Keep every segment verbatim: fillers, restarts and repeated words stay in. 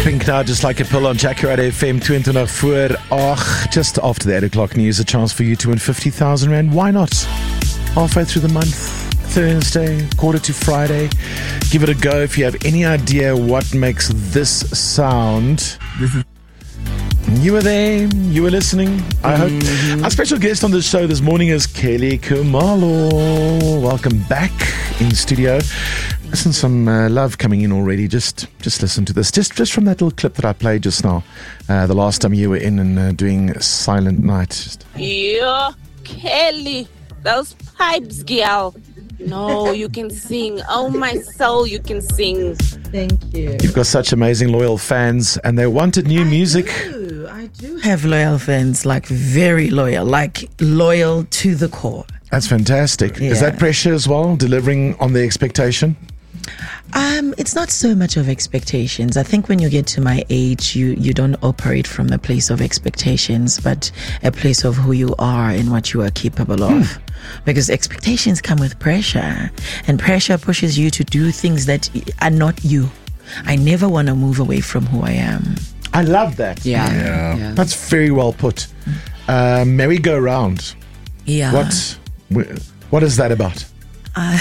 Pink now, just like a pill on Jackaroo F M, twenty voor ach, just after the eight o'clock news, a chance for you to win fifty thousand rand. Why not? Halfway through the month, Thursday, quarter to Friday. Give it a go. If you have any idea what makes this sound, this is you were there, you were listening, I hope. Mm-hmm. Our special guest on the show this morning is Kelly Khumalo. Welcome back in studio. Listen, some uh, love coming in already. Just just listen to this. Just just from that little clip that I played just now. Uh, the last time you were in and uh, doing Silent Night. Just. Yeah, Kelly, those pipes, girl. No, you can sing. Oh, my soul, you can sing. Thank you. You've got such amazing, loyal fans, and they wanted new I music. Do. I do have loyal fans, like very loyal, like loyal to the core. That's fantastic. Yeah. Is that pressure as well, delivering on the expectation? Um, it's not so much of expectations. I think when you get to my age, you, you don't operate from a place of expectations, but a place of who you are and what you are capable of. Hmm. Because expectations come with pressure, and pressure pushes you to do things that are not you. I never want to move away from who I am. I love that. Yeah. yeah. yeah. That's very well put. Uh, merry-go-round. Yeah. What, what is that about? Uh,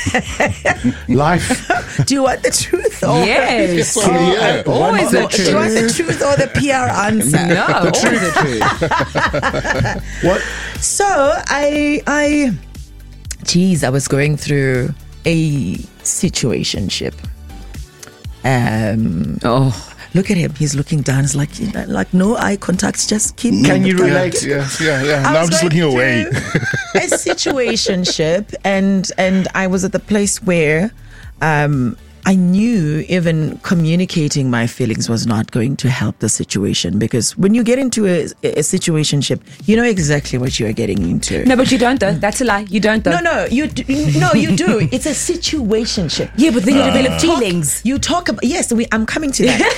Life. Do you want the truth? Or Yes. Oh, yeah. Always the Do truth. you want the truth or the P R answer? No, always the truth. What? So I, I, geez, I was going through a situationship. Um. Oh. Look at him. He's looking down. It's like, like no eye contact. Just keep. Can you relate? Yeah, yeah, yeah. I Now I'm was just going looking away. through a situationship, and and I was at the place where um, I knew even communicating my feelings was not going to help the situation, because when you get into a, a situationship, you know exactly what you are getting into. No, but you don't though. That's a lie. You don't though. No, no, you do, no, you do. It's a situationship. Yeah, but then you Uh. develop feelings. You talk about yes. We, I'm coming to that.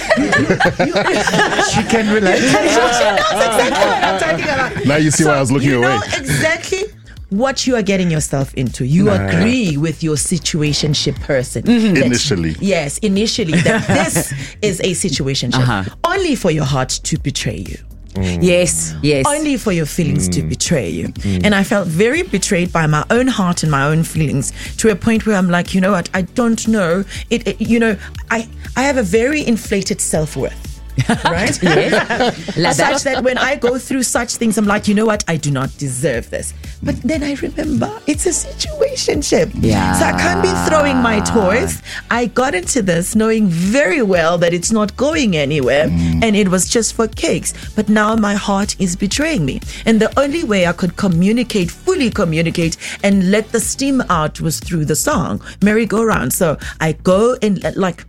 She can relate. She knows exactly what I'm talking about. Now you see why I was looking you away. know exactly what you are getting yourself into. You Nah. agree with your situationship person. Mm-hmm. That- Initially. Yes, initially. That this is a situationship. Uh-huh. Only for your heart to betray you. Yes, yes. Only for your feelings to betray you. And I felt very betrayed by my own heart and my own feelings, to a point where I'm like, you know what, I don't know. It, it you know, I, I have a very inflated self-worth. Right? Yes. Like Such that. that when I go through such things, I'm like, you know what? I do not deserve this. But then I remember it's a situationship. Yeah. So I can't be throwing my toys. I got into this knowing very well that it's not going anywhere, and it was just for cakes. But now my heart is betraying me. And the only way I could communicate, fully communicate, and let the steam out was through the song, Merry-Go-Round. So I go and uh, like...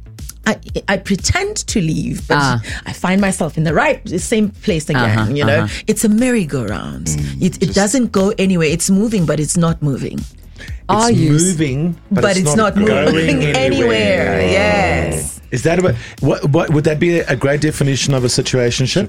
I, I pretend to leave, but Ah. I find myself in the right, the same place again. Uh-huh, you know, uh-huh. it's a merry-go-round. it it doesn't go anywhere. It's moving, but it's not moving. Are It's you? moving, but, But, it's, not, going moving anywhere. Yes. Is that about, what, what would that be a great definition of a situationship?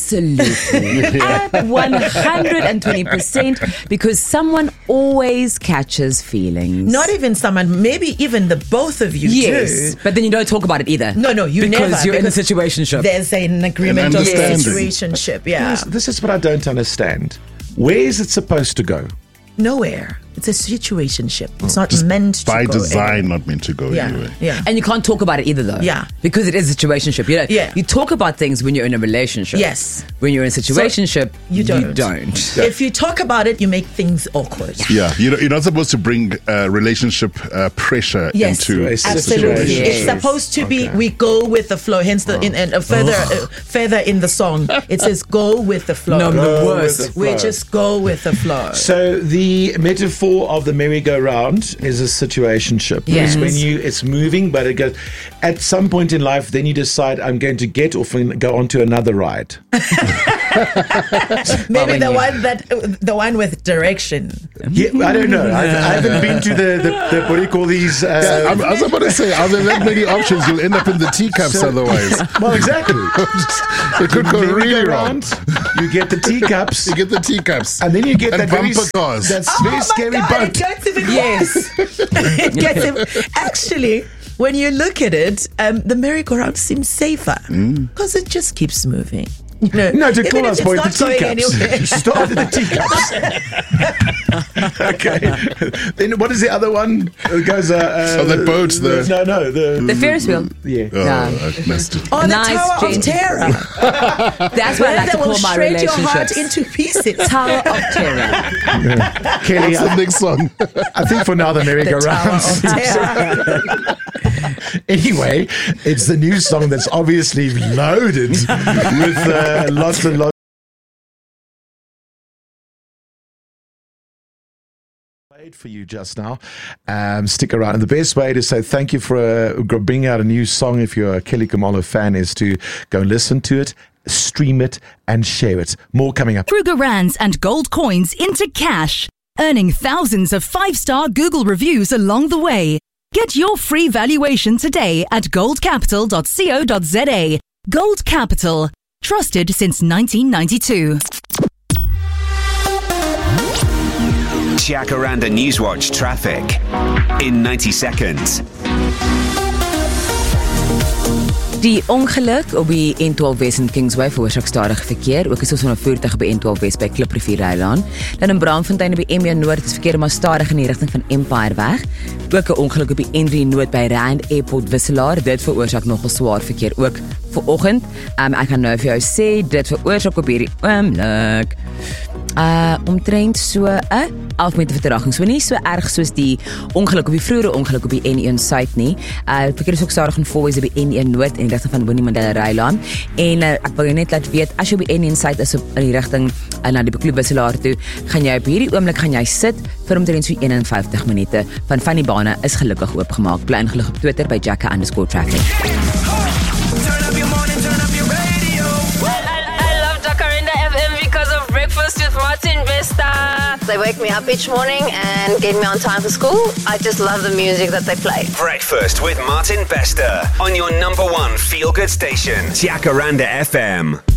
Absolutely. At one hundred twenty percent, because someone always catches feelings. Not even someone, maybe even the both of you Yes, do. but then you don't talk about it either. No, no, you because never. you're in a because situationship. There's an agreement An of understanding. situationship. Yeah. This, this is what I don't understand. Where is it supposed to go? Nowhere. It's a situationship. It's not meant to By go design, anywhere. not meant to go Yeah. anywhere. Yeah. And you can't talk about it either, though. Yeah. Because it is a situationship. You know, Yeah. you talk about things when you're in a relationship. Yes. When you're in a situationship, you don't. You don't. If you talk about it, you make things awkward. Yeah, you know, you're not supposed to bring uh, relationship uh, pressure Yes, into It's a absolutely. situation. It's supposed to be we go with the flow. Hence, the in, and uh, further uh, further in the song, it says go with the flow. No, the Go worst. with the We flow. just go with the flow. So the metaphor of the merry-go-round is a situationship. Yes. It's when you it's moving, but it goes. At some point in life, then you decide I'm going to get off and go on to another ride. Maybe when the you- one that the one with direction. Yeah, I don't know. I, I haven't been to the, the, the what do you call these? Uh, I'm, I was about to say, are there that many options? You'll end up in the teacups So- otherwise. well, exactly. It could go really wrong. merry-go-round, you get the teacups, You get the teacups. and then you get And that very, bumper cars. That's Oh very my scary God, boat. it gets even Yes. worse. It gets even, actually, when you look at it, um, the merry-go-round seems safer because it just keeps moving. You know, No, to even call if us it's boy, the not going anywhere. teacups. Start with the teacups. Okay. Then what is the other one? It goes. Uh, uh, Oh, that boat, the- no, no, the The Ferris wheel. yeah. Oh, Yeah. I missed it. Oh, the Nice, Tower Jen. of Terror. That's what I Where like they to will call my shred your heart relationships. into pieces. Tower of Terror. Kelly, What's the I, next song? I think for now the The Tower merry-go-round. of Terror. Anyway, it's the new song that's obviously loaded with uh, lots and lots. Played for you just now. Um, stick around. And the best way to say thank you for uh, bringing out a new song if you're a Kelly Kamalo fan is to go listen to it, stream it, and share it. More coming up. Kruger Rands and gold coins into cash, earning thousands of five-star Google reviews along the way. Get your free valuation today at gold capital dot co dot za. Gold Capital, trusted since nineteen ninety-two. Jacaranda Newswatch traffic in ninety seconds. Die ongeluk op die N twaalf West in Kingsway veroorsaak stadige verkeer. Ook is ons van 'n voertuig by N twaalf West by Kliprivier Rylaan. Dan in Braamfontein op die N een Noord is verkeer maar stadig in die rigting van Empire weg. Ook 'n ongeluk op die N drie Noord by Rand Airport Wisselaar. Dit veroorsaak nogal swaar verkeer ook vanoggend. Um, ek gaan nou vir jou sê dit veroorsaak op hierdie oomblik uh omtrent so 'n uh, elf minute vertraging. So nie so erg soos die ongeluk op die vroeëre ongeluk op die N een Suid nie. Uh verkeer is ook stadig en volwys op die N een Noord in die rigting van Winnie Mandela Rylaan. En uh, ek wil jou net laat weet as jy op die N een Suid is op in die rigting uh, na die Bekloof Wisselaar toe, gaan jy op hierdie oomblik gaan jy sit vir omtrent so een en vyftig minute. Van van die bane is gelukkig oopgemaak. Bly ingelig op Twitter by Jacka underscore traffic. Turn up your morning, turn up your radio. I, I love Jacaranda F M because of Breakfast with Martin Vesta. They wake me up each morning and get me on time for school. I just love the music that they play. Breakfast with Martin Bester on your number one feel-good station, Jacaranda F M.